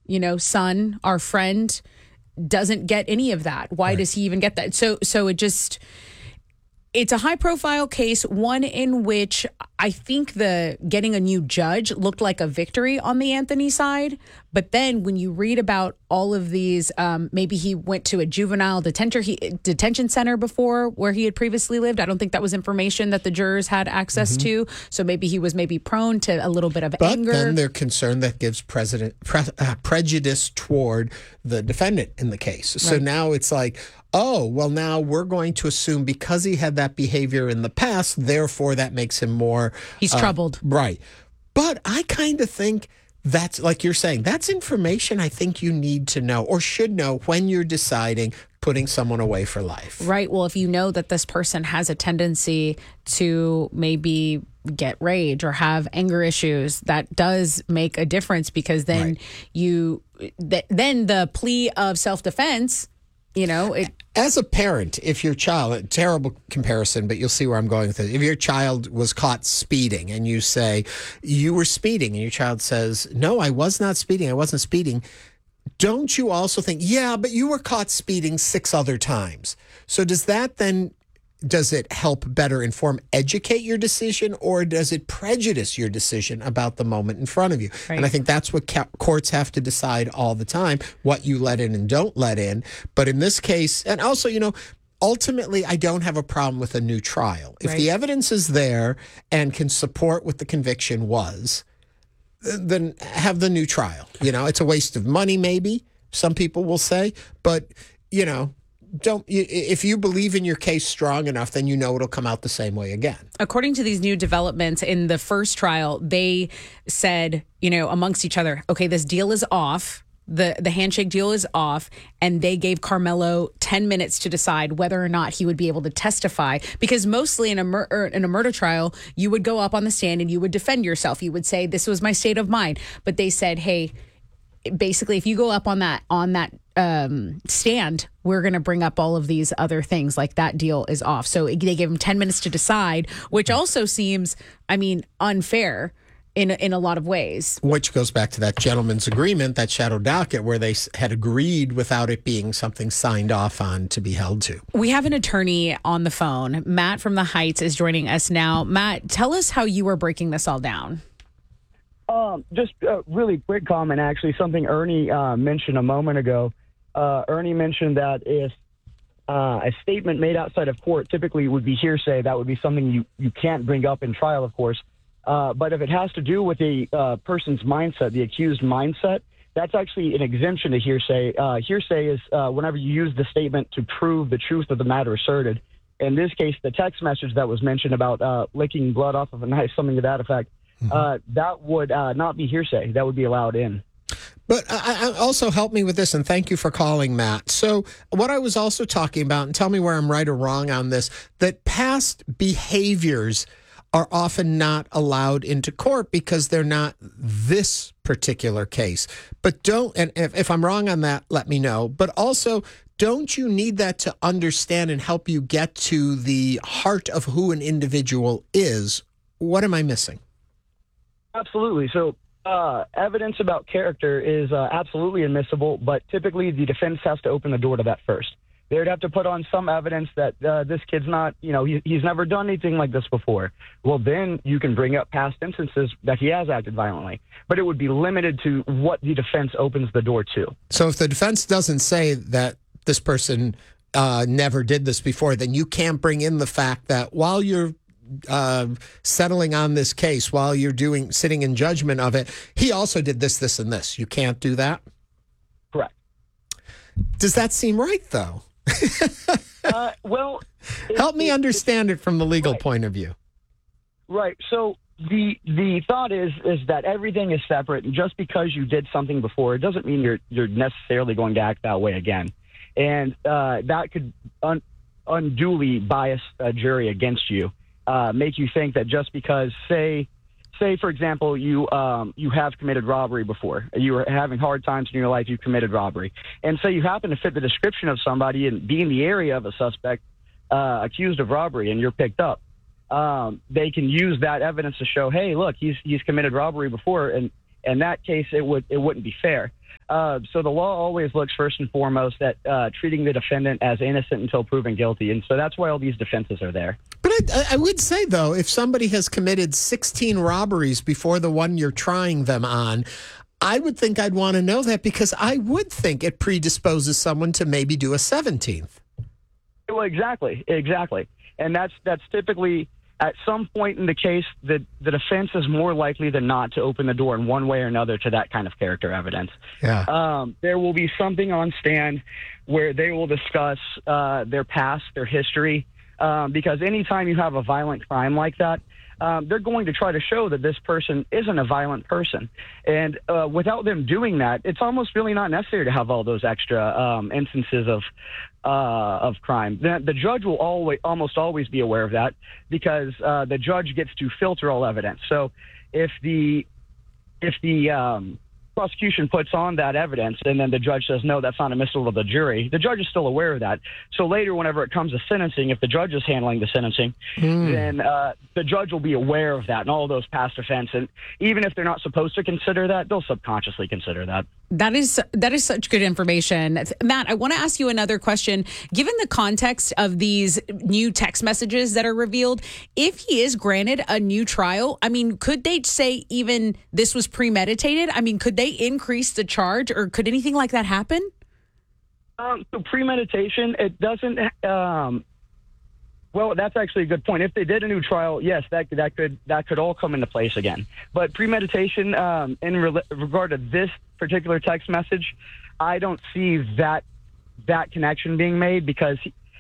son, our friend, doesn't get any of that. Why does he even get that? So it's a high-profile case, one in which I think getting a new judge looked like a victory on the Anthony side. But then when you read about all of these, maybe he went to a juvenile detention center before where he had previously lived. I don't think that was information that the jurors had access to. So maybe he was prone to a little bit of anger. But then they're concerned that gives prejudice toward the defendant in the case. So now it's like, oh, well, now we're going to assume because he had that behavior in the past, therefore that makes him more... He's troubled. Right. But I kind of think that's, like you're saying, that's information I think you need to know or should know when you're deciding putting someone away for life. Right. Well, if you know that this person has a tendency to maybe get rage or have anger issues, that does make a difference, because then then the plea of self-defense... As a parent, if your child, a terrible comparison, but you'll see where I'm going with it. If your child was caught speeding and you say, you were speeding, and your child says, no, I was not speeding, I wasn't speeding. Don't you also think, yeah, but you were caught speeding 6 other times. So does it help better educate your decision, or does it prejudice your decision about the moment in front of you? Right. And I think that's what courts have to decide all the time, what you let in and don't let in. But in this case, and also, ultimately, I don't have a problem with a new trial. If the evidence is there and can support what the conviction was, then have the new trial. It's a waste of money, maybe, some people will say, but, if you believe in your case strong enough, then it'll come out the same way again. According to these new developments in the first trial, they said, amongst each other, okay, this deal is off. The handshake deal is off, and they gave Carmelo 10 minutes to decide whether or not he would be able to testify, because mostly in a murder trial, you would go up on the stand and you would defend yourself. You would say, this was my state of mind. But they said, hey, basically, if you go up on that stand, we're going to bring up all of these other things, like that deal is off. So they gave him 10 minutes to decide, which also seems, unfair in a lot of ways. Which goes back to that gentleman's agreement, that shadow docket, where they had agreed without it being something signed off on to be held to. We have an attorney on the phone. Matt from the Heights is joining us now. Matt, tell us how you were breaking this all down. Just a really quick comment, actually, something Ernie mentioned a moment ago. Ernie mentioned that if a statement made outside of court typically would be hearsay, that would be something you can't bring up in trial, of course. But if it has to do with the person's mindset, the accused mindset, that's actually an exemption to hearsay. Hearsay is whenever you use the statement to prove the truth of the matter asserted. In this case, the text message that was mentioned about licking blood off of a knife, something to that effect, that would not be hearsay. That would be allowed in. But I also help me with this, and thank you for calling, Matt. So what I was also talking about, and tell me where I'm right or wrong on this, that past behaviors are often not allowed into court because they're not this particular case. But and if I'm wrong on that, let me know. But also, don't you need that to understand and help you get to the heart of who an individual is? What am I missing? Absolutely. So evidence about character is absolutely admissible, but typically the defense has to open the door to that first. They would have to put on some evidence that this kid's not, he's never done anything like this before. Well, then you can bring up past instances that he has acted violently, but it would be limited to what the defense opens the door to. So if the defense doesn't say that this person never did this before, then you can't bring in the fact that while you're settling on this case, while you're sitting in judgment of it, he also did this, this, and this. You can't do that? Correct. Does that seem right, though? Well, help me understand it from the legal point of view. Right. So the thought is that everything is separate, and just because you did something before, it doesn't mean you're necessarily going to act that way again. And that could unduly bias a jury against you, make you think that just because, say for example, you have committed robbery before, you were having hard times in your life, you committed robbery, and say you happen to fit the description of somebody and be in the area of a suspect accused of robbery, and you're picked up. They can use that evidence to show, hey, look, he's committed robbery before, and in that case, it wouldn't be fair. So the law always looks first and foremost at treating the defendant as innocent until proven guilty. And so that's why all these defenses are there. But I would say, though, if somebody has committed 16 robberies before the one you're trying them on, I would think I'd want to know that, because I would think it predisposes someone to maybe do a 17th. Well, exactly. And that's typically, at some point in the case, the defense is more likely than not to open the door in one way or another to that kind of character evidence. Yeah. There will be something on stand where they will discuss their past, their history, because anytime you have a violent crime like that, they're going to try to show that this person isn't a violent person. And without them doing that, it's almost really not necessary to have all those extra instances of crime. The judge will almost always be aware of that, because the judge gets to filter all evidence. So if the prosecution puts on that evidence and then the judge says, no, that's not admissible to the jury, the judge is still aware of that. So later, whenever it comes to sentencing, if the judge is handling the sentencing, then the judge will be aware of that and all those past offenses. And even if they're not supposed to consider that, they'll subconsciously consider that. That is such good information. Matt, I want to ask you another question. Given the context of these new text messages that are revealed, if he is granted a new trial, I mean, could they say even this was premeditated? I mean, could they increase the charge, or could anything like that happen? So premeditation, it doesn't. Well, that's actually a good point. If they did a new trial, yes, that could all come into place again. But premeditation, in regard to this particular text message, I don't see that connection being made, because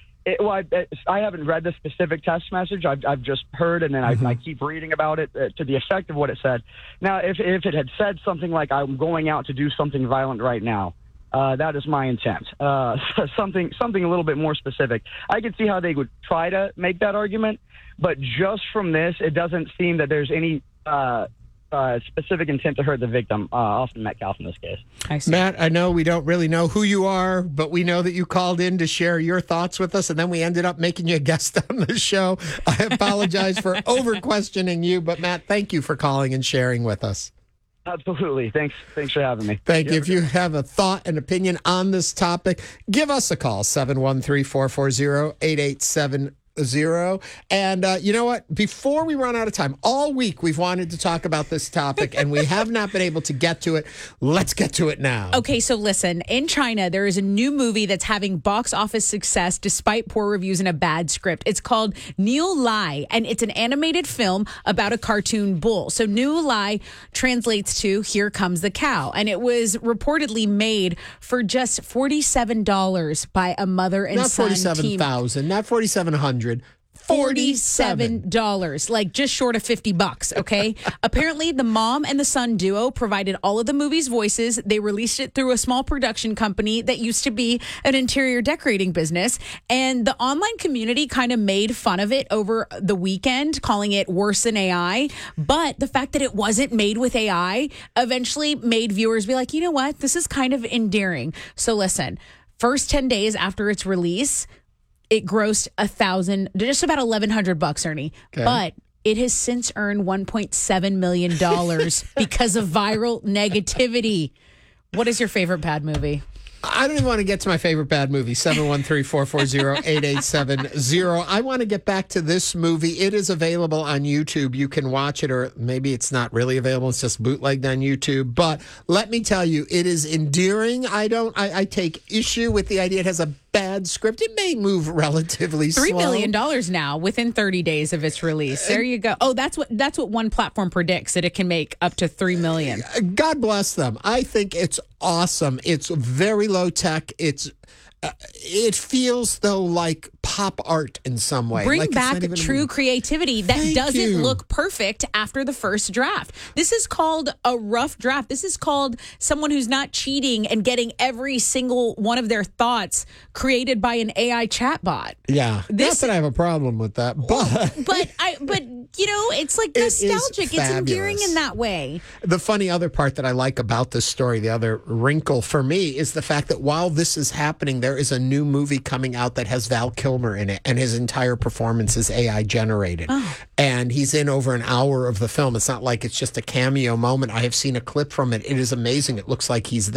I haven't read the specific text message. I've just heard, and then I keep reading about it to the effect of what it said. Now, if it had said something like, I'm going out to do something violent right now, that is my intent. Something a little bit more specific. I could see how they would try to make that argument, but just from this, it doesn't seem that there's any specific intent to hurt the victim, Austin Metcalf in this case. I see. Matt, I know we don't really know who you are, but we know that you called in to share your thoughts with us, and then we ended up making you a guest on the show. I apologize for over-questioning you, but Matt, thank you for calling and sharing with us. Absolutely. Thanks for having me. Thank you. If you have a thought, an opinion on this topic, give us a call, 713-440-8870. And you know what? Before we run out of time, all week we've wanted to talk about this topic, and we have not been able to get to it. Let's get to it now. Okay, so listen. In China, there is a new movie that's having box office success despite poor reviews and a bad script. It's called New Lai, and it's an animated film about a cartoon bull. So New Lai translates to Here Comes the Cow, and it was reportedly made for just $47 by a mother and son team. Not $47,000, not $4,700. $47, like just short of $50, okay? Apparently, the mom and the son duo provided all of the movie's voices. They released it through a small production company that used to be an interior decorating business. And the online community kind of made fun of it over the weekend, calling it worse than AI. But the fact that it wasn't made with AI eventually made viewers be like, you know what? This is kind of endearing. So listen, first 10 days after its release, it grossed just about $1,100, Ernie. Okay. But it has since earned $1.7 million because of viral negativity. What is your favorite bad movie? I don't even want to get to my favorite bad movie, 713-440-8870. I want to get back to this movie. It is available on YouTube. You can watch it, or maybe it's not really available. It's just bootlegged on YouTube. But let me tell you, it is endearing. I take issue with the idea it has a bad script. It may move relatively slow. $3 million now within 30 days of its release. There you go. Oh, that's what one platform predicts, that it can make up to $3 million. God bless them. I think it's awesome. It's very low tech. It feels though like pop art in some way. Bring like back true creativity that doesn't look perfect after the first draft. This is called a rough draft. This is called someone who's not cheating and getting every single one of their thoughts created by an AI chatbot. Yeah, not that I have a problem with that, but you know, it's like nostalgic. It's endearing in that way. The funny other part that I like about this story, the other wrinkle for me, is the fact that while this is happening, there is a new movie coming out that has Val Kilmer in it, and his entire performance is AI generated. Oh. And he's in over an hour of the film. It's not like it's just a cameo moment. I have seen a clip from it. It is amazing. It looks like he's there.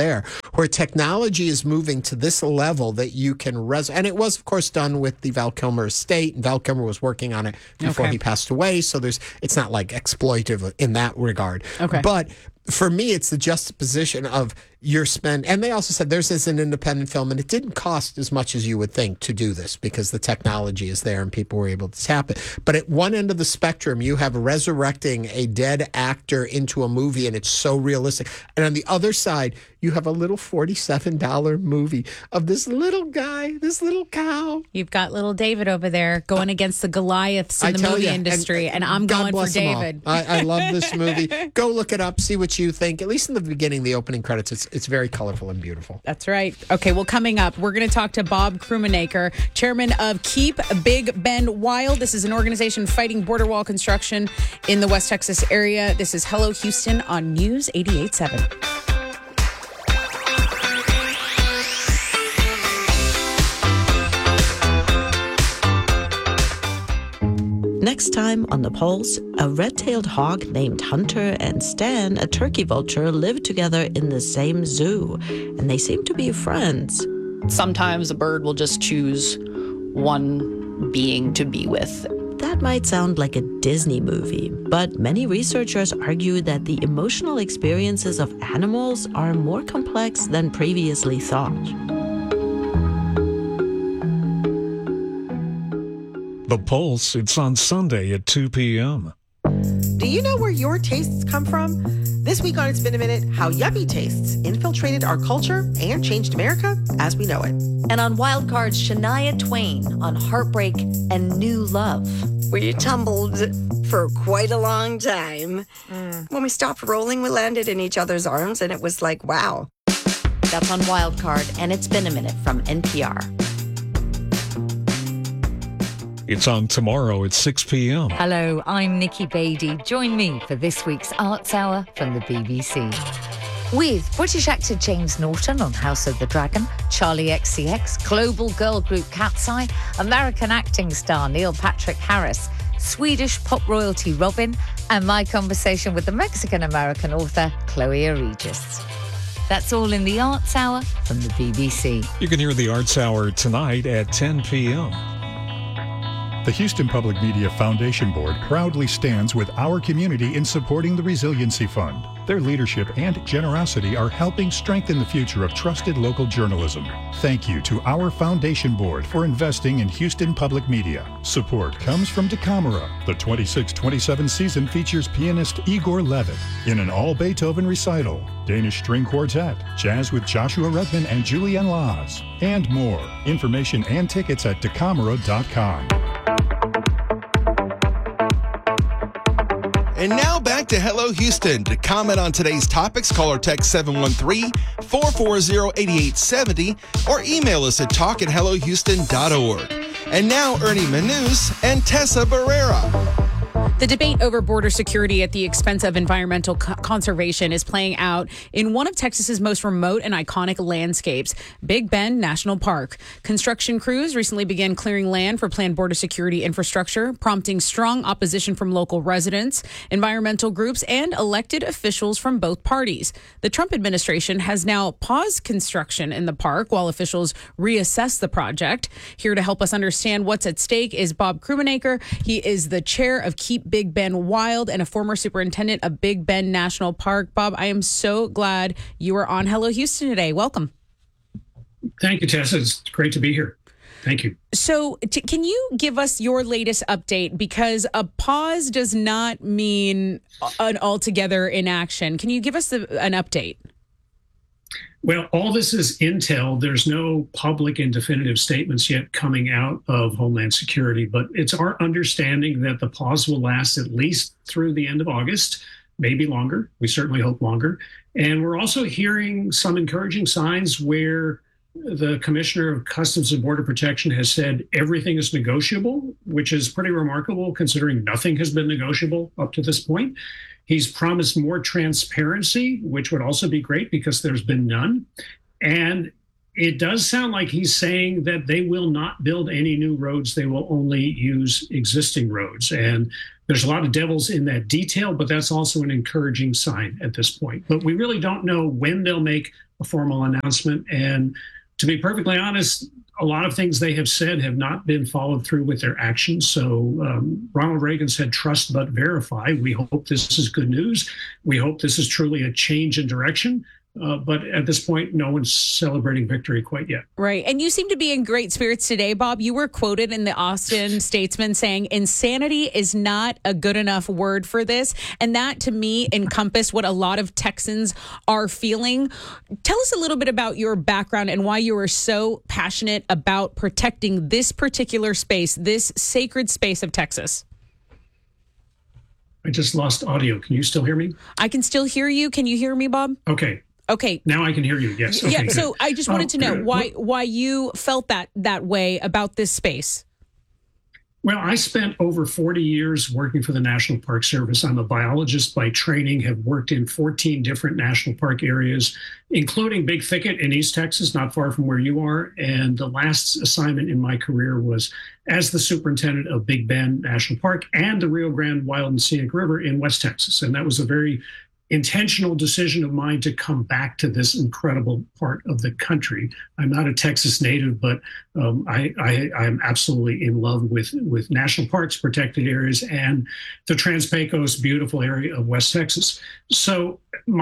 where technology is moving to this level that you can and it was, of course, done with the Val Kilmer estate, and Val Kilmer was working on it before he passed away, so it's not like exploitive in that regard. Okay. But for me, it's the juxtaposition of your spend. And they also said theirs is an independent film, and it didn't cost as much as you would think to do this because the technology is there and people were able to tap it. But at one end of the spectrum, you have resurrecting a dead actor into a movie, and it's so realistic. And on the other side, you have a little $47 movie of this little guy, this little cow. You've got little David over there going against the Goliaths in the movie industry, and I'm God going for bless them all. David. I love this movie. Go look it up, see what you think. At least in the beginning, the opening credits, it's very colorful and beautiful. That's right. Okay, well, coming up, we're going to talk to Bob Krummenacher, chairman of Keep Big Bend Wild. This is an organization fighting border wall construction in the West Texas area. This is Hello Houston on News 88.7. Next time on The Pulse, a red-tailed hawk named Hunter and Stan, a turkey vulture, live together in the same zoo, and they seem to be friends. Sometimes a bird will just choose one being to be with. That might sound like a Disney movie, but many researchers argue that the emotional experiences of animals are more complex than previously thought. The Pulse, it's on Sunday at 2 p.m. Do you know where your tastes come from? This week on It's Been a Minute, how yuppie tastes infiltrated our culture and changed America as we know it. And on Wildcard's Shania Twain on Heartbreak and New Love. We tumbled for quite a long time. When we stopped rolling, we landed in each other's arms, and it was like, wow. That's on Wildcard, and It's Been a Minute from NPR. It's on tomorrow at 6 p.m. Hello, I'm Nikki Beattie. Join me for this week's Arts Hour from the BBC. With British actor James Norton on House of the Dragon, Charlie XCX, global girl group Cat's Eye, American acting star Neil Patrick Harris, Swedish pop royalty Robin, and my conversation with the Mexican-American author Chloe Aregis. That's all in the Arts Hour from the BBC. You can hear the Arts Hour tonight at 10 p.m. The Houston Public Media Foundation Board proudly stands with our community in supporting the Resiliency Fund. Their leadership and generosity are helping strengthen the future of trusted local journalism. Thank you to our foundation board for investing in Houston Public Media. Support comes from Decamera. The 26-27 season features pianist Igor Levit in an all-Beethoven recital, Danish String Quartet, jazz with Joshua Redman and Julian Laz, and more. Information and tickets at decamera.com. And now back to Hello Houston. To comment on today's topics, call or text 713-440-8870 or email us at talk@hellohouston.org. And now Ernie Manous and Tessa Barrera. The debate over border security at the expense of environmental conservation is playing out in one of Texas's most remote and iconic landscapes, Big Bend National Park. Construction crews recently began clearing land for planned border security infrastructure, prompting strong opposition from local residents, environmental groups, and elected officials from both parties. The Trump administration has now paused construction in the park while officials reassess the project. Here to help us understand what's at stake is Bob Krummenacher. He is the chair of Keep Big Bend Wild and a former superintendent of Big Bend National Park. Bob, I am so glad you are on Hello Houston today. Welcome. Thank you, Tessa. It's great to be here. Thank you. So can you give us your latest update? Because a pause does not mean an altogether inaction. Can you give us an update? Well, all this is intel. There's no public and definitive statements yet coming out of Homeland Security, but it's our understanding that the pause will last at least through the end of August, maybe longer. We certainly hope longer. And we're also hearing some encouraging signs where the Commissioner of Customs and Border Protection has said everything is negotiable, which is pretty remarkable considering nothing has been negotiable up to this point. He's promised more transparency, which would also be great because there's been none. And it does sound like he's saying that they will not build any new roads. They will only use existing roads. And There's a lot of devils in that detail, but that's also an encouraging sign at this point. But we really don't know when they'll make a formal announcement. And to be perfectly honest, a lot of things they have said have not been followed through with their actions. So Ronald Reagan said, trust but verify. We hope this is good news. We hope this is truly a change in direction. But at this point, no one's celebrating victory quite yet. Right. And you seem to be in great spirits today, Bob. You were quoted in the Austin Statesman saying insanity is not a good enough word for this. And that, to me, encompassed what a lot of Texans are feeling. Tell us a little bit about your background and why you are so passionate about protecting this particular space, this sacred space of Texas. I just lost audio. Can you still hear me? I can still hear you. Can you hear me, Bob? Okay. Okay. Now I can hear you. Yes. Okay, yeah. good. So I just wanted to know why you felt that way about this space. Well, I spent over 40 years working for the National Park Service. I'm a biologist by training, have worked in 14 different national park areas, including Big Thicket in East Texas, not far from where you are. And the last assignment in my career was as the superintendent of Big Bend National Park and the Rio Grande Wild and Scenic River in West Texas. And that was a very intentional decision of mine to come back to this incredible part of the country. I'm not a Texas native, but I'm absolutely in love with national parks, protected areas, and the Trans-Pecos beautiful area of West Texas. So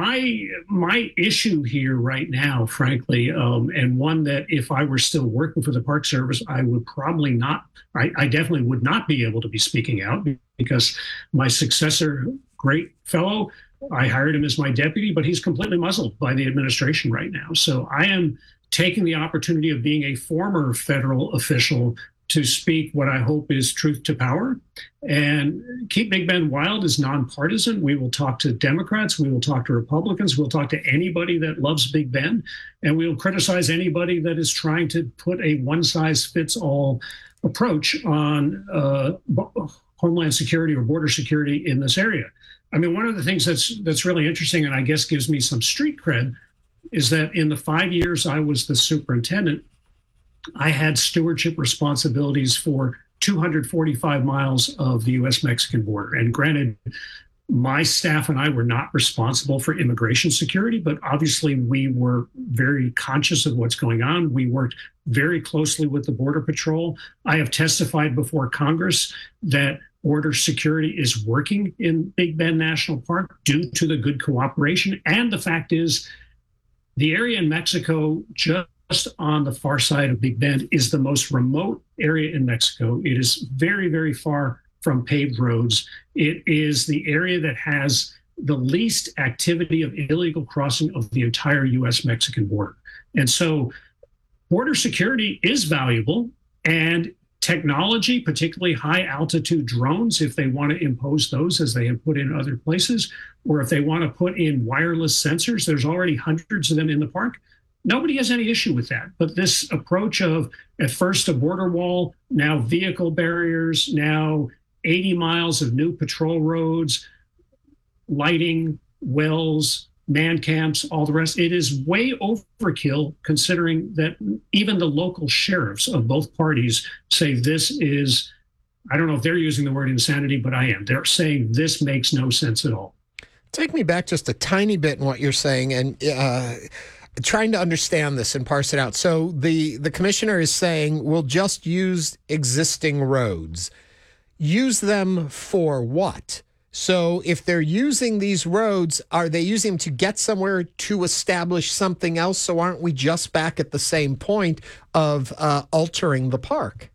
my issue here right now, frankly, and one that if I were still working for the Park Service, I would probably not, I definitely would not be able to be speaking out, because my successor, great fellow, I hired him as my deputy, but he's completely muzzled by the administration right now. So I am taking the opportunity of being a former federal official to speak what I hope is truth to power. And Keep Big Bend Wild is nonpartisan. We will talk to Democrats. We will talk to Republicans. We'll talk to anybody that loves Big Bend. And we'll criticize anybody that is trying to put a one-size-fits-all approach on homeland security or border security in this area. I mean, one of the things that's really interesting, and I guess gives me some street cred, is that in the 5 years I was the superintendent, I had stewardship responsibilities for 245 miles of the U.S.-Mexican border. And granted, my staff and I were not responsible for immigration security, but obviously we were very conscious of what's going on. We worked very closely with the Border Patrol. I have testified before Congress that border security is working in Big Bend National Park due to the good cooperation. And the fact is, the area in Mexico, just on the far side of Big Bend, is the most remote area in Mexico. It is very, very far from paved roads. It is the area that has the least activity of illegal crossing of the entire U.S.-Mexican border. And so border security is valuable, and technology, particularly high altitude drones, if they want to impose those as they have put in other places, or if they want to put in wireless sensors, there's already hundreds of them in the park. Nobody has any issue with that. But this approach of at first a border wall, now vehicle barriers, now 80 miles of new patrol roads, lighting, wells, man camps, all the rest. It is way overkill, considering that even the local sheriffs of both parties say this is, I don't know if they're using the word insanity, but I am. They're saying this makes no sense at all. Take me back just a tiny bit in what you're saying and trying to understand this and parse it out. So the commissioner is saying we'll just use existing roads. Use them for what? So if they're using these roads, are they using them to get somewhere to establish something else? So aren't we just back at the same point of altering the park?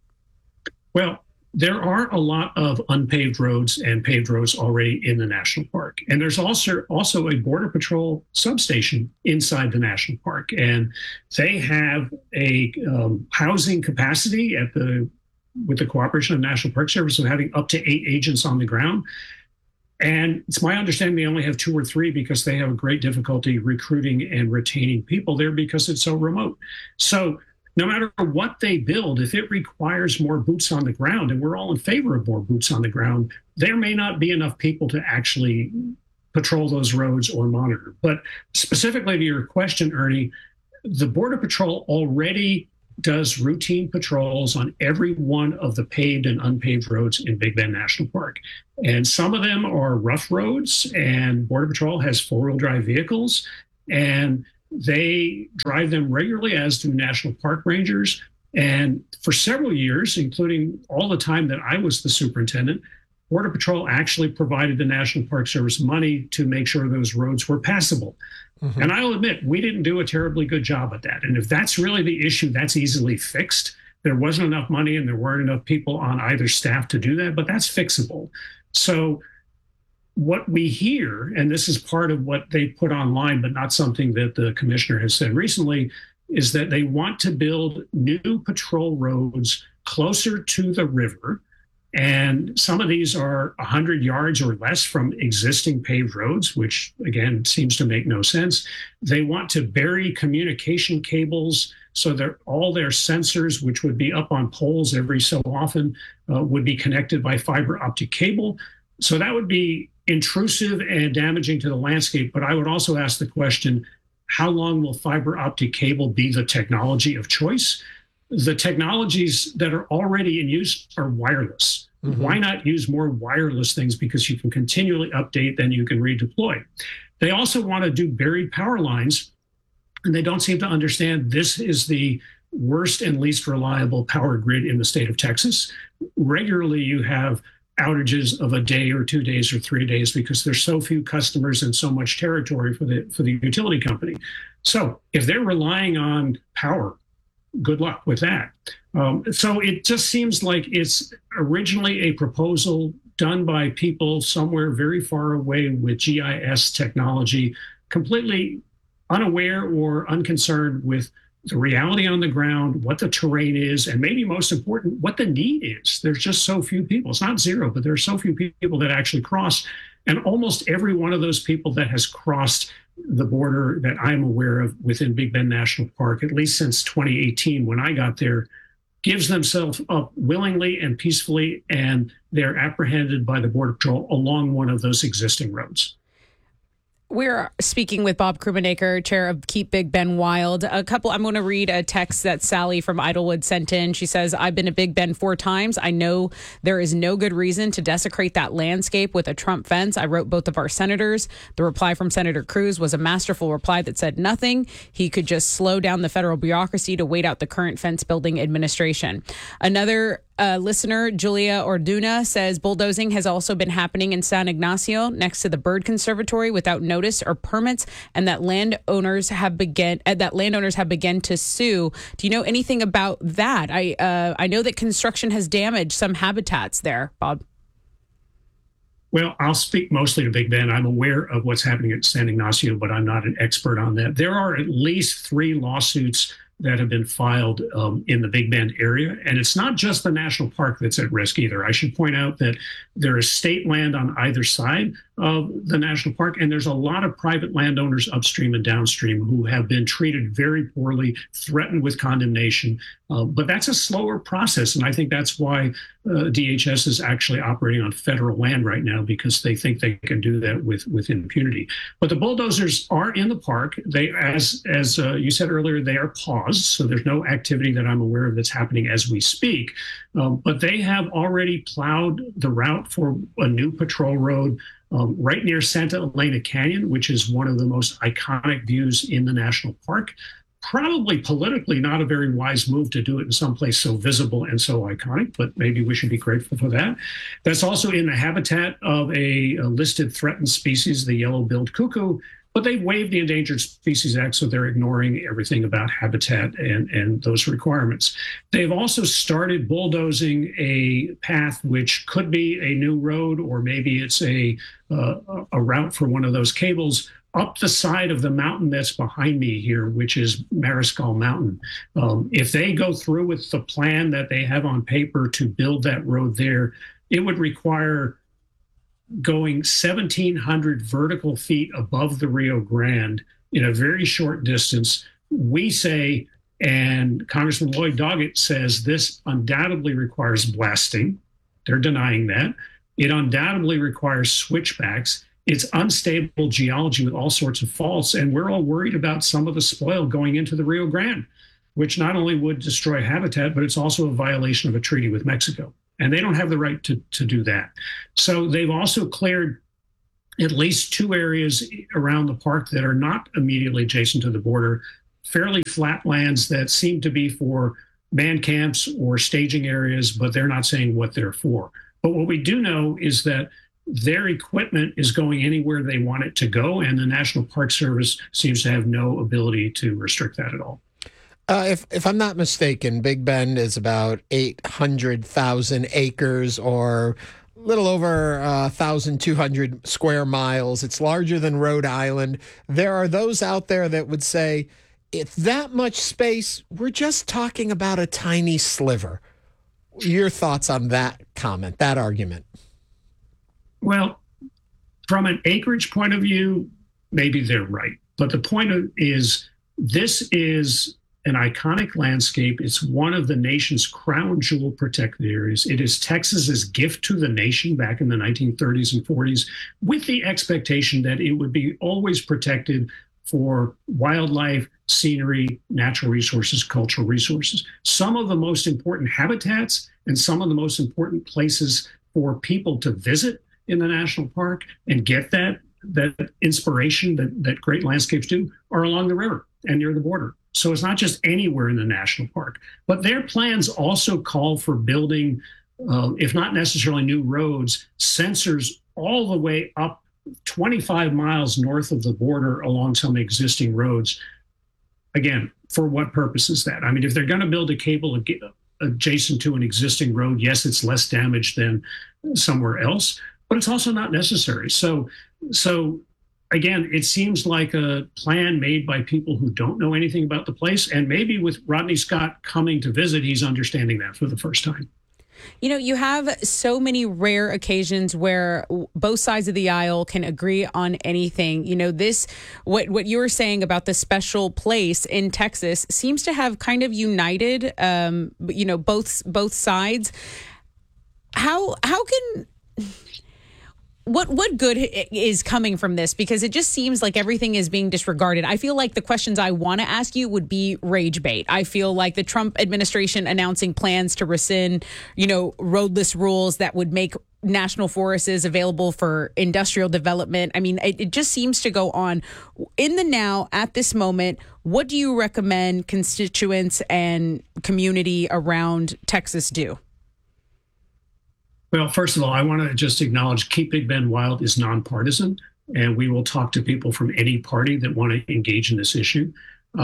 Well, there are a lot of unpaved roads and paved roads already in the national park. And there's also a Border Patrol substation inside the national park. And they have a housing capacity with the cooperation of the National Park Service of having up to 8 agents on the ground. And it's my understanding they only have 2 or 3 because they have a great difficulty recruiting and retaining people there because it's so remote. So no matter what they build, if it requires more boots on the ground, and we're all in favor of more boots on the ground, there may not be enough people to actually patrol those roads or monitor. But specifically to your question, Ernie, the Border Patrol already does routine patrols on every one of the paved and unpaved roads in Big Bend National Park. And some of them are rough roads, and Border Patrol has four-wheel drive vehicles, and they drive them regularly, as do National Park Rangers. And for several years, including all the time that I was the superintendent, Border Patrol actually provided the National Park Service money to make sure those roads were passable. And I'll admit, we didn't do a terribly good job at that. And if that's really the issue, that's easily fixed. There wasn't enough money and there weren't enough people on either staff to do that, but that's fixable. So what we hear, and this is part of what they put online, but not something that the commissioner has said recently, is that they want to build new patrol roads closer to the river. And some of these are 100 yards or less from existing paved roads, which, again, seems to make no sense. They want to bury communication cables so that all their sensors, which would be up on poles every so often, would be connected by fiber optic cable. So that would be intrusive and damaging to the landscape. But I would also ask the question, how long will fiber optic cable be the technology of choice? The technologies that are already in use are wireless. Why not use more wireless things? Because you can continually update, then you can redeploy. They also want to do buried power lines, and they don't seem to understand this is the worst and least reliable power grid in the state of Texas. Regularly, you have outages of a day or 2 days or 3 days because there's so few customers and so much territory for the utility company. So if they're relying on power, good luck with that. So it just seems like it's originally a proposal done by people somewhere very far away with GIS technology, completely unaware or unconcerned with the reality on the ground, what the terrain is, and maybe most important, what the need is. There's just so few people. It's not zero, but there are so few people that actually cross. And almost every one of those people that has crossed the border that I'm aware of within Big Bend National Park, at least since 2018 when I got there, gives themselves up willingly and peacefully, and they're apprehended by the Border Patrol along one of those existing roads. We're speaking with Bob Krummenacher, chair of Keep Big Bend Wild. I'm going to read a text that Sally from Idlewood sent in. She says, I've been to Big Bend 4 times. I know there is no good reason to desecrate that landscape with a Trump fence. I wrote both of our senators. The reply from Senator Cruz was a masterful reply that said nothing. He could just slow down the federal bureaucracy to wait out the current fence building administration. Another listener, Julia Orduna, says bulldozing has also been happening in San Ignacio next to the Bird Conservatory without notice or permits, and that landowners have begun to sue. Do you know anything about that? I know that construction has damaged some habitats there, Bob. Well, I'll speak mostly to Big Bend. I'm aware of what's happening at San Ignacio, but I'm not an expert on that. There are at least 3 lawsuits that have been filed in the Big Bend area. And it's not just the national park that's at risk either. I should point out that there is state land on either side of the national park, and there's a lot of private landowners upstream and downstream who have been treated very poorly, threatened with condemnation. But that's a slower process, and I think that's why DHS is actually operating on federal land right now, because they think they can do that with impunity. But the bulldozers are in the park. They, as you said earlier, they are paused, so there's no activity that I'm aware of that's happening as we speak. But they have already plowed the route for a new patrol road right near Santa Elena Canyon, which is one of the most iconic views in the national park. Probably politically not a very wise move to do it in some place so visible and so iconic, but maybe we should be grateful for that. That's also in the habitat of a listed threatened species, the yellow-billed cuckoo, but they've waived the Endangered Species Act, so they're ignoring everything about habitat and those requirements. They've also started bulldozing a path which could be a new road, or maybe it's a route for one of those cables up the side of the mountain that's behind me here, which is Mariscal Mountain. If they go through with the plan that they have on paper to build that road there, it would require going 1,700 vertical feet above the Rio Grande in a very short distance. We say, and Congressman Lloyd Doggett says, this undoubtedly requires blasting. They're denying that. It undoubtedly requires switchbacks. It's unstable geology with all sorts of faults, and we're all worried about some of the spoil going into the Rio Grande. which not only would destroy habitat, but it's also a violation of a treaty with Mexico. And they don't have the right to do that. So they've also cleared at least 2 areas around the park that are not immediately adjacent to the border, fairly flat lands that seem to be for man camps or staging areas, but they're not saying what they're for. But what we do know is that their equipment is going anywhere they want it to go, and the National Park Service seems to have no ability to restrict that at all. If I'm not mistaken, Big Bend is about 800,000 acres or a little over 1,200 square miles. It's larger than Rhode Island. There are those out there that would say, it's that much space, we're just talking about a tiny sliver. Your thoughts on that comment, that argument? Well, from an acreage point of view, maybe they're right. But the point is, this is an iconic landscape. It's one of the nation's crown jewel protected areas. It is Texas's gift to the nation back in the 1930s and 40s, with the expectation that it would be always protected for wildlife, scenery, natural resources, cultural resources. Some of the most important habitats and some of the most important places for people to visit in the national park and get that inspiration that great landscapes do are along the river and near the border. So it's not just anywhere in the national park, but their plans also call for building, if not necessarily new roads, sensors all the way up 25 miles north of the border along some existing roads. Again, for what purpose is that? I mean, if they're going to build a cable adjacent to an existing road, yes, it's less damage than somewhere else, but it's also not necessary. So again, it seems like a plan made by people who don't know anything about the place. And maybe with Rodney Scott coming to visit, he's understanding that for the first time. You know, you have so many rare occasions where both sides of the aisle can agree on anything. You know, what you were saying about the special place in Texas seems to have kind of united, both sides. How can... What good is coming from this? Because it just seems like everything is being disregarded. I feel like the questions I want to ask you would be rage bait. I feel like the Trump administration announcing plans to rescind, roadless rules that would make national forests available for industrial development. I mean, it just seems to go on. In the now, at this moment, what do you recommend constituents and community around Texas do? Well, first of all, I want to just acknowledge Keep Big Bend Wild is nonpartisan, and we will talk to people from any party that want to engage in this issue.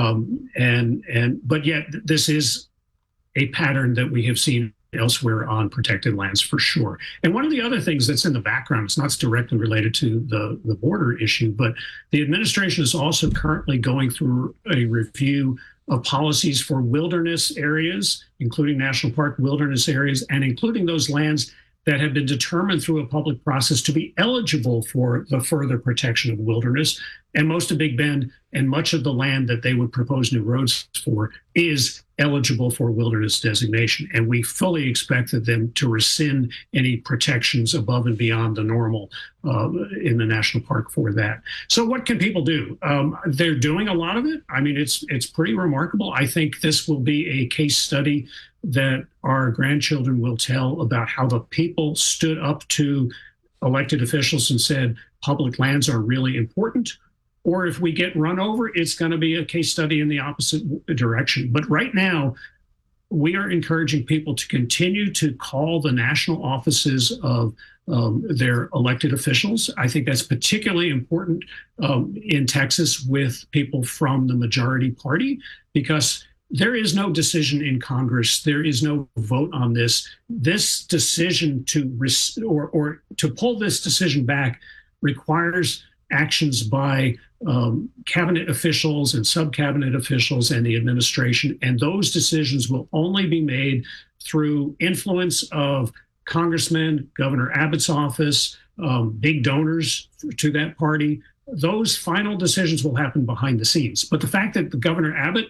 But yet, this is a pattern that we have seen elsewhere on protected lands for sure. And one of the other things that's in the background, it's not directly related to the border issue, but the administration is also currently going through a review of policies for wilderness areas, including national park wilderness areas, and including those lands that have been determined through a public process to be eligible for the further protection of wilderness. And most of Big Bend and much of the land that they would propose new roads for is eligible for wilderness designation. And we fully expected them to rescind any protections above and beyond the normal in the national park for that. So what can people do? They're doing a lot of it. I mean, it's pretty remarkable. I think this will be a case study that our grandchildren will tell about how the people stood up to elected officials and said public lands are really important. Or if we get run over, it's going to be a case study in the opposite direction. But right now, we are encouraging people to continue to call the national offices of their elected officials. I think that's particularly important in Texas with people from the majority party, because there is no decision in Congress. There is no vote on this. This decision or to pull this decision back requires actions by cabinet officials and sub-cabinet officials and the administration. And those decisions will only be made through influence of congressmen, Governor Abbott's office, big donors to that party. Those final decisions will happen behind the scenes. But the fact that Governor Abbott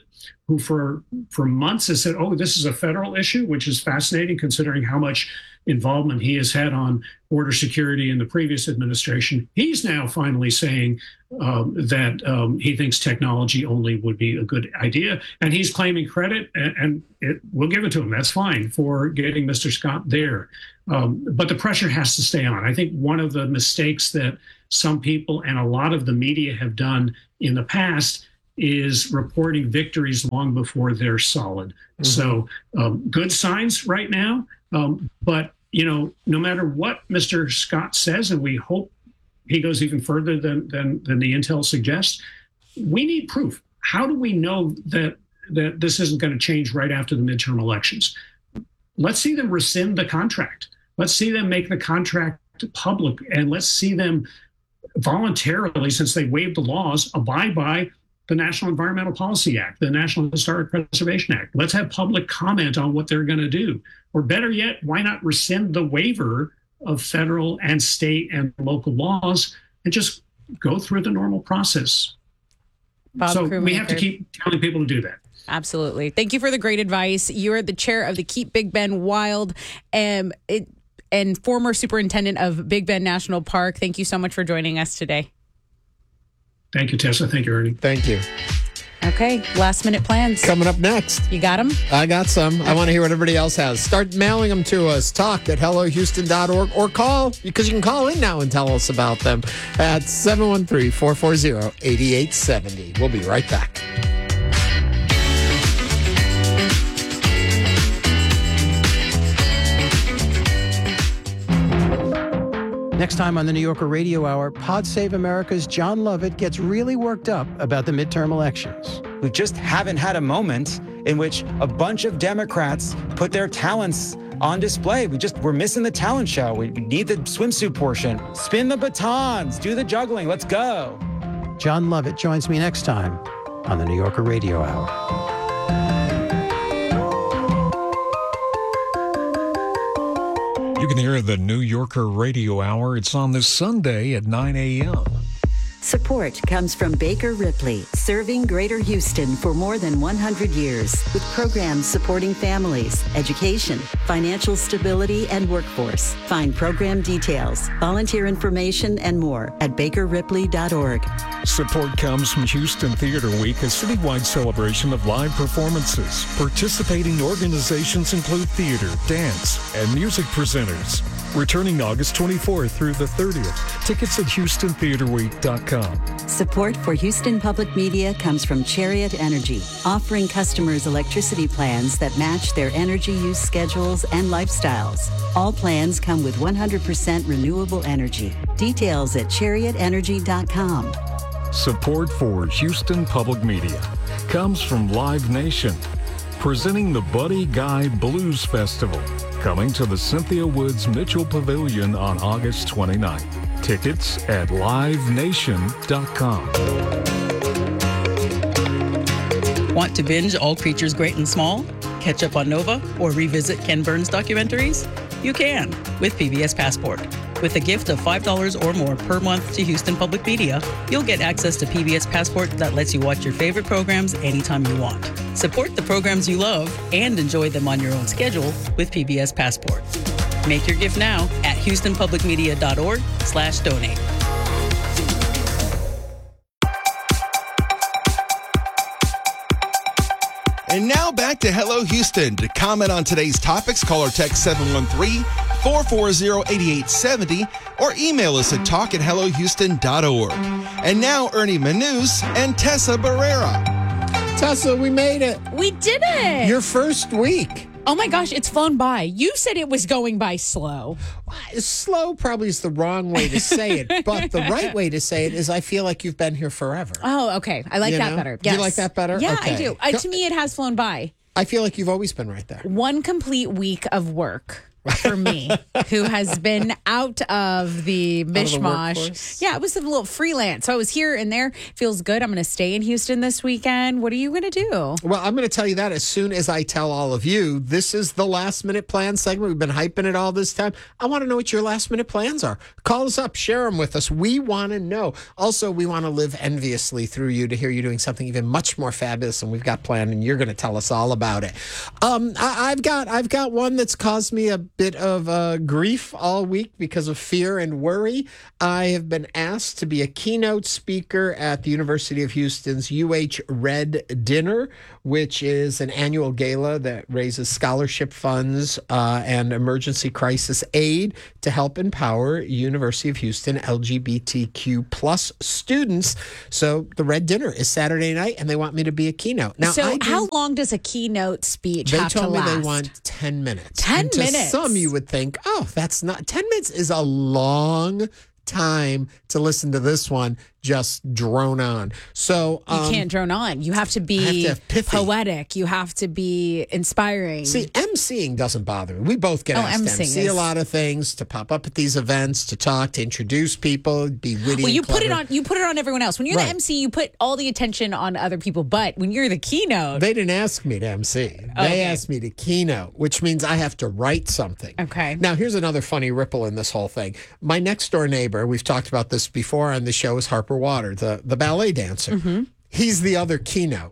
who for months has said, oh, this is a federal issue, which is fascinating considering how much involvement he has had on border security in the previous administration. He's now finally saying that he thinks technology only would be a good idea. And he's claiming credit, and we'll give it to him. That's fine for getting Mr. Scott there. But the pressure has to stay on. I think one of the mistakes that some people and a lot of the media have done in the past is reporting victories long before they're solid. Mm-hmm. So good signs right now. But, no matter what Mr. Scott says, and we hope he goes even further than the intel suggests, we need proof. How do we know that this isn't going to change right after the midterm elections? Let's see them rescind the contract. Let's see them make the contract public, and let's see them voluntarily, since they waived the laws, abide by the National Environmental Policy Act, the National Historic Preservation Act. Let's have public comment on what they're going to do. Or better yet, why not rescind the waiver of federal and state and local laws and just go through the normal process? Bob so Krummacher. We have to keep telling people to do that. Absolutely. Thank you for the great advice. You're the chair of the Keep Big Bend Wild and former superintendent of Big Bend National Park. Thank you so much for joining us today. Thank you, Tessa. Thank you, Ernie. Thank you. Okay, last minute plans. Coming up next. You got them? I got some. Okay. I want to hear what everybody else has. Start mailing them to us. talk@hellohouston.org or call, because you can call in now and tell us about them at 713-440-8870. We'll be right back. Next time on the New Yorker Radio Hour, Pod Save America's John Lovett gets really worked up about the midterm elections. We just haven't had a moment in which a bunch of Democrats put their talents on display. We're missing the talent show. We need the swimsuit portion. Spin the batons, do the juggling, let's go. John Lovett joins me next time on the New Yorker Radio Hour. You can hear the New Yorker Radio Hour. It's on this Sunday at 9 a.m. Support comes from Baker Ripley, serving Greater Houston for more than 100 years with programs supporting families, education, financial stability, and workforce. Find program details, volunteer information, and more at bakerripley.org. Support comes from Houston Theater Week, a citywide celebration of live performances. Participating organizations include theater, dance, and music presenters. Returning August 24th through the 30th. Tickets at HoustonTheaterWeek.com. Support for Houston Public Media comes from Chariot Energy, offering customers electricity plans that match their energy use schedules and lifestyles. All plans come with 100% renewable energy. Details at ChariotEnergy.com. Support for Houston Public Media comes from Live Nation, presenting the Buddy Guy Blues Festival, coming to the Cynthia Woods Mitchell Pavilion on August 29th. Tickets at livenation.com. Want to binge All Creatures Great and Small, catch up on Nova, or revisit Ken Burns documentaries? You can with PBS Passport. With a gift of $5 or more per month to Houston Public Media, you'll get access to PBS Passport that lets you watch your favorite programs anytime you want. Support the programs you love and enjoy them on your own schedule with PBS Passport. Make your gift now at houstonpublicmedia.org/donate. And now back to Hello Houston. To comment on today's topics, call or text 713-440-8870 or email us at talk@hellohouston.org. And now Ernie Manous and Tessa Barrera. Tessa, we made it. We did it. Your first week. Oh my gosh, it's flown by. You said it was going by slow. Slow probably is the wrong way to say it, but the right way to say it is I feel like you've been here forever. Oh, okay. I like that better. Yes. Do you like that better? Yeah, okay. I do. To me, it has flown by. I feel like you've always been right there. One complete week of work for me, who has been out of the mishmash. Yeah, it was a little freelance. So I was here and there. Feels good. I'm going to stay in Houston this weekend. What are you going to do? Well, I'm going to tell you that as soon as I tell all of you. This is the last minute plan segment. We've been hyping it all this time. I want to know what your last minute plans are. Call us up. Share them with us. We want to know. Also, we want to live enviously through you to hear you doing something even much more fabulous than we've got planned, and you're going to tell us all about it. I've got one that's caused me a bit of grief all week because of fear and worry. I have been asked to be a keynote speaker at the University of Houston's UH Red Dinner, which is an annual gala that raises scholarship funds and emergency crisis aid to help empower University of Houston LGBTQ plus students. So the Red Dinner is Saturday night, and they want me to be a keynote. Now, so how long does a keynote speech have to last? They told me they want 10 minutes. 10 minutes? To some, you would think, oh, that's not... 10 minutes is a long time to listen to this one just drone on. So you can't drone on. You have to be poetic. You have to be inspiring. See, emceeing doesn't bother me. We both get asked to MC a lot of things, to pop up at these events, to talk, to introduce people, be witty. Well, you put it on everyone else. When you're the MC, you put all the attention on other people. But when you're the keynote, they didn't ask me to MC. They asked me to keynote, which means I have to write something. Okay. Now, here's another funny ripple in this whole thing. My next door neighbor, we've talked about this before on the show, is Harper Water, the ballet dancer. Mm-hmm. He's the other keynote.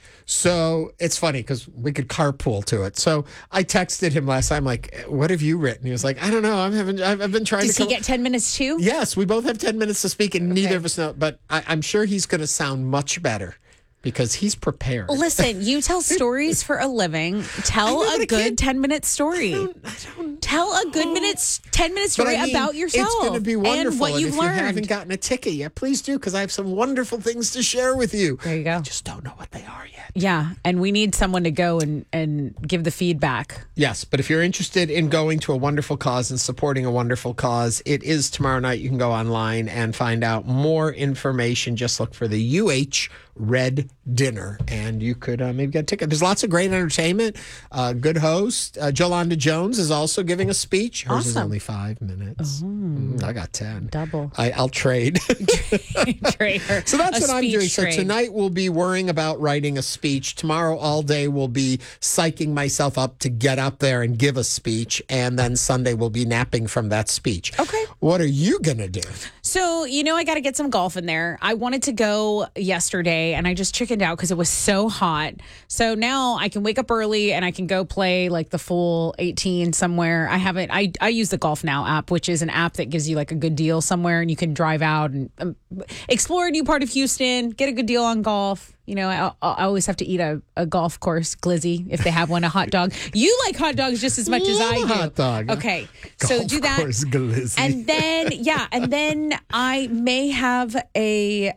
So it's funny because we could carpool to it. So I texted him last time, like, what have you written? He was like, I don't know. I've been trying Does to... he get 10 minutes too? Yes, we both have 10 minutes to speak, and neither of us know. But I'm sure he's going to sound much better because he's prepared. Listen, you tell stories for a living. Tell a good 10-minute story. Tell a good 10-minute story about yourself. It's going to be wonderful. And what you've learned. If you haven't gotten a ticket yet, please do, because I have some wonderful things to share with you. There you go. I just don't know what they are yet. Yeah, and we need someone to go and give the feedback. Yes, but if you're interested in going to a wonderful cause and supporting a wonderful cause, it is tomorrow night. You can go online and find out more information. Just look for the UH Red Dinner, and you could maybe get a ticket. There's lots of great entertainment. Good host. Jolanda Jones is also giving a speech. Hers is only 5 minutes. I got 10. Double. I'll trade. Trade her. So that's what I'm doing. Trade. So tonight we'll be worrying about writing a speech. Tomorrow all day we'll be psyching myself up to get up there and give a speech. And then Sunday we'll be napping from that speech. Okay. What are you going to do? So, I got to get some golf in there. I wanted to go yesterday and I just chickened out because it was so hot. So now I can wake up early and I can go play like the full 18 somewhere. I use the Golf Now app, which is an app that gives you like a good deal somewhere and you can drive out and explore a new part of Houston, get a good deal on golf. I always have to eat a golf course glizzy if they have one, a hot dog. You like hot dogs just as much as I do. Hot dog. Okay, so do that. Course glizzy. And then I may have a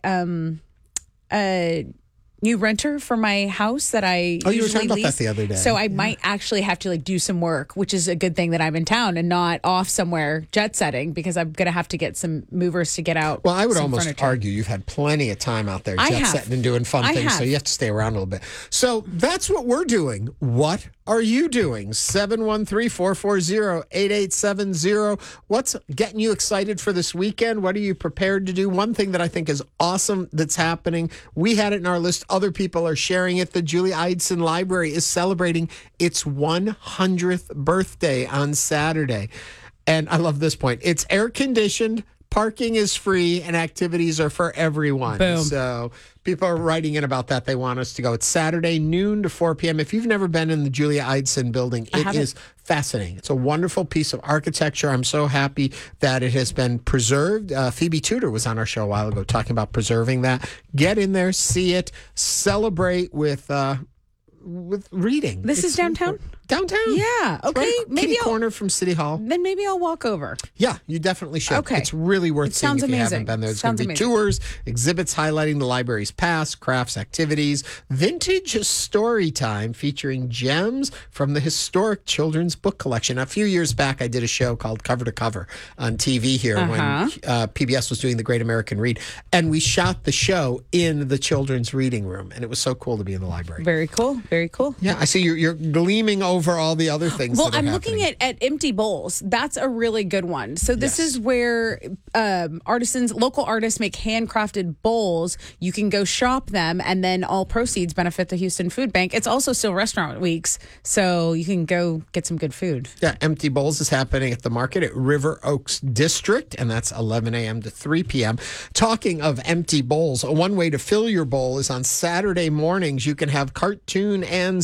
new renter for my house that I usually you were talking lease. about that the other day. So I might actually have to do some work, which is a good thing that I'm in town and not off somewhere jet setting because I'm going to have to get some movers to get out. Well, I would some almost furniture. argue you've had plenty of time out there jet setting and doing fun things, so you have to stay around a little bit. So that's what we're doing. What are you doing? 713-440-8870. What's getting you excited for this weekend? What are you prepared to do? One thing that I think is awesome that's happening, we had it in our list. Other people are sharing it. The Julia Eidson Library is celebrating its 100th birthday on Saturday. And I love this point. It's air conditioned, parking is free, and activities are for everyone. Boom. So people are writing in about that. They want us to go. It's Saturday, noon to 4 p.m. If you've never been in the Julia Eidson building, it is fascinating. It's a wonderful piece of architecture. I'm so happy that it has been preserved. Phoebe Tudor was on our show a while ago talking about preserving that. Get in there, see it, celebrate with reading. This is downtown? Downtown. Yeah. Okay. Right, maybe corner from City Hall. Then maybe I'll walk over. Yeah, you definitely should. Okay. It's really worth seeing if you amazing. haven't been there. There's Sounds going to be amazing. tours, exhibits highlighting the library's past, crafts, activities, vintage story time featuring gems from the historic children's book collection. A few years back, I did a show called Cover to Cover on TV here when PBS was doing the Great American Read. And we shot the show in the children's reading room. And it was so cool to be in the library. Very cool. Very cool. Yeah, I see you're gleaming over over all the other things. Well, that are I'm happening. looking at empty bowls. That's a really good one. So this is where local artists make handcrafted bowls. You can go shop them, and then all proceeds benefit the Houston Food Bank. It's also still restaurant weeks, so you can go get some good food. Yeah, Empty Bowls is happening at the market at River Oaks District, and that's 11 a.m. to 3 p.m. Talking of empty bowls, one way to fill your bowl is on Saturday mornings. You can have cartoons and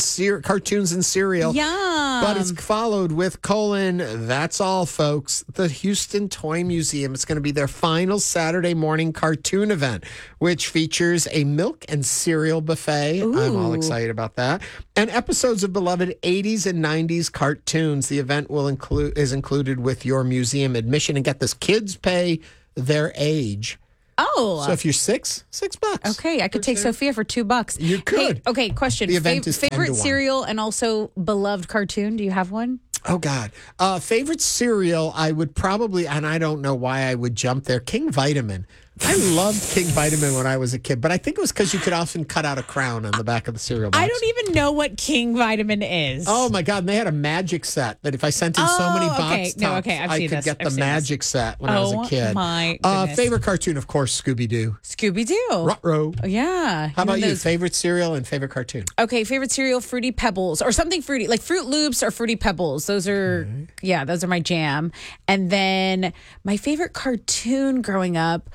cereal. Yeah. But it's followed with : that's all, folks. The Houston Toy Museum. It's going to be their final Saturday morning cartoon event, which features a milk and cereal buffet. Ooh. I'm all excited about that. And episodes of beloved 80s and 90s cartoons. The event is included with your museum admission. And get this, kids pay their age. Oh. So if you're $6. Okay, I could take Sophia for $2. You could. Hey, okay, question. The event is 10 to favorite 1. cereal and also beloved cartoon. Do you have one? Oh, God. Favorite cereal, I would probably, and I don't know why I would jump there, King Vitamin. I loved King Vitamin when I was a kid, but I think it was because you could often cut out a crown on the back of the cereal box. I don't even know what King Vitamin is. Oh, my God. And they had a magic set that if I sent in so many box tops, I could get the magic set when I was a kid. Oh, my goodness. Favorite cartoon, of course, Scooby-Doo. Scooby-Doo. Ruh-roh. Oh, yeah. How about you? Favorite cereal and favorite cartoon? Okay, favorite cereal, Fruity Pebbles, or something fruity, like Fruit Loops or Fruity Pebbles. Those are my jam. And then my favorite cartoon growing up,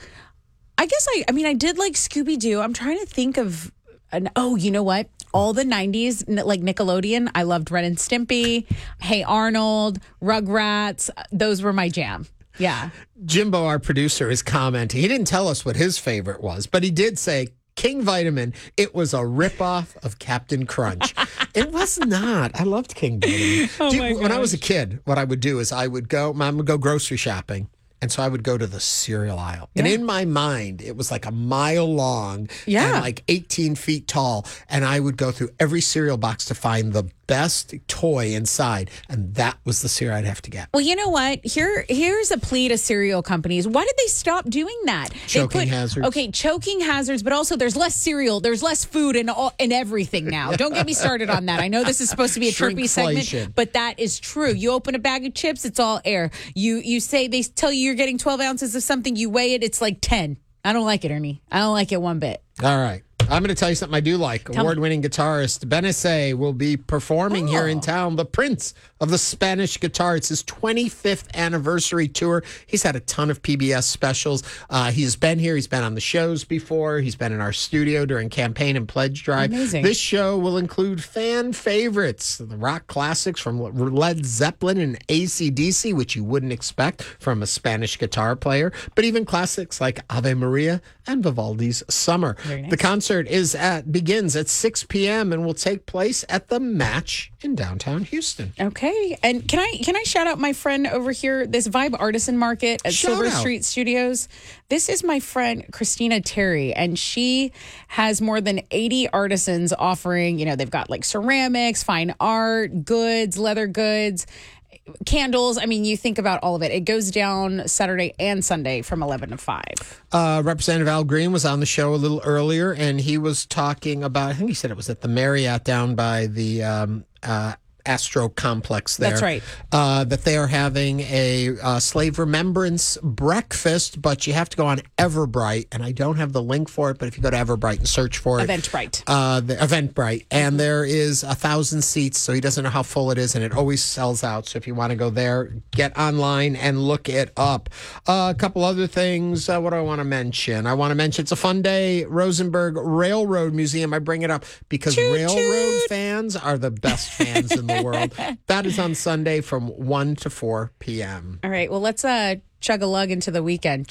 I guess I did like Scooby-Doo. I'm trying to think of you know what? All the 90s, like Nickelodeon, I loved Ren and Stimpy, Hey Arnold, Rugrats. Those were my jam. Yeah. Jimbo, our producer, is commenting. He didn't tell us what his favorite was, but he did say King Vitamin, it was a ripoff of Captain Crunch. It was not. I loved King Vitamin. When I was a kid, what I would do is I would go grocery shopping. And so I would go to the cereal aisle. And in my mind, it was like a mile long and like 18 feet tall. And I would go through every cereal box to find the best toy inside. And that was the cereal I'd have to get. Well, you know what? Here's a plea to cereal companies. Why did they stop doing that? Choking hazards. Okay, choking hazards, but also there's less cereal. There's less food in everything now. Don't get me started on that. I know this is supposed to be a chirpy segment, but that is true. You open a bag of chips, it's all air. You say, they tell you you're getting 12 ounces of something, you weigh it, it's like 10. I don't like it, Ernie. I don't like it one bit. All right. I'm going to tell you something I do like. Award-winning guitarist Benesse will be performing here in town. The Prince of the Spanish guitar. It's his 25th anniversary tour. He's had a ton of PBS specials. He's been here. He's been on the shows before. He's been in our studio during campaign and pledge drive. Amazing. This show will include fan favorites, the rock classics from Led Zeppelin and AC/DC, which you wouldn't expect from a Spanish guitar player, but even classics like Ave Maria and Vivaldi's Summer. Very nice. The concert begins at 6 p.m. and will take place at the Match in downtown Houston. Okay. And can I shout out my friend over here, this Vibe Artisan Market at Silver Street Studios? This is my friend Christina Terry, and she has more than 80 artisans offering, they've got like ceramics, fine art, goods, leather goods, candles. I mean, you think about all of it. It goes down Saturday and Sunday from 11 to 5. Representative Al Green was on the show a little earlier, and he was talking about, I think he said it was at the Marriott down by the Astro Complex there. That's right. That they are having a slave remembrance breakfast, but you have to go on Eventbrite, and I don't have the link for it, but if you go to Eventbrite and search for it. Eventbrite. The Eventbrite. And there is 1,000 seats, so he doesn't know how full it is, and it always sells out. So if you want to go there, get online and look it up. A couple other things. What do I want to mention? I want to mention it's a fun day. Rosenberg Railroad Museum. I bring it up because railroad fans are the best fans in the world. That is on Sunday from 1 to 4 p.m. All right. Well, let's chug a lug into the weekend.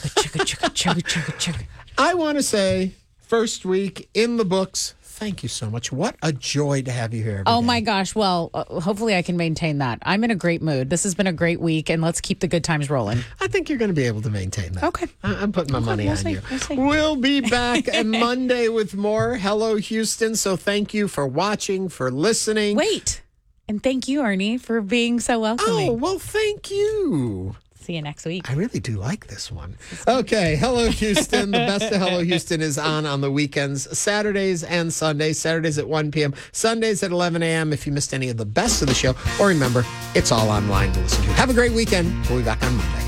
Chugga. I want to say, first week in the books. Thank you so much. What a joy to have you here. Oh, my gosh. Well, hopefully I can maintain that. I'm in a great mood. This has been a great week, and let's keep the good times rolling. I think you're going to be able to maintain that. Okay. I'm putting my money on you. We'll see. We'll be back Monday with more Hello Houston. So thank you for watching, for listening. Wait. And thank you, Ernie, for being so welcoming. Oh, well, thank you. See you next week. I really do like this one. Okay, Hello Houston. The best of Hello Houston is on the weekends, Saturdays and Sundays. Saturdays at 1 p.m., Sundays at 11 a.m. If you missed any of the best of the show, or remember, it's all online to listen to. Have a great weekend. We'll be back on Monday.